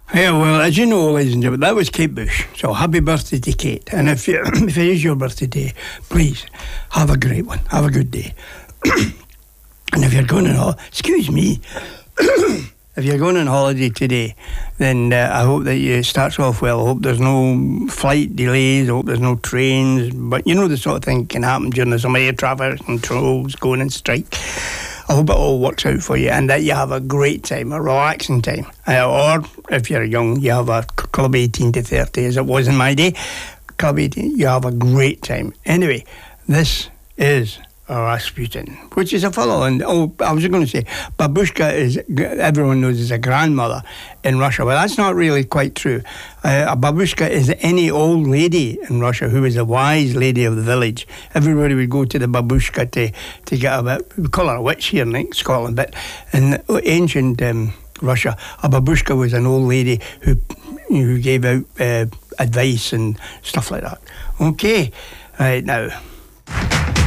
Yeah, well, as you know, ladies and gentlemen, that was Kate Bush. So happy birthday to Kate. And if it is your birthday day, please have a great one. Have a good day. And if you're going on excuse me, if you're going on holiday today, then I hope that it starts off well. I hope there's no flight delays. I hope there's no trains. But you know the sort of thing can happen during the summer. Air traffic controls going on strike. I hope it all works out for you and that you have a great time, a relaxing time. Or if you're young, you have a Club 18 to 30, as it was in my day. Club 18, you have a great time. Anyway, this is Rasputin, which is a fellow, and I was going to say, babushka is, everyone knows, is a grandmother in Russia. Well, that's not really quite true. A babushka is any old lady in Russia who is a wise lady of the village. Everybody would go to the babushka to get a bit, we call her a witch here in Scotland, but in ancient Russia, a babushka was an old lady who gave out advice and stuff like that. Okay, right now.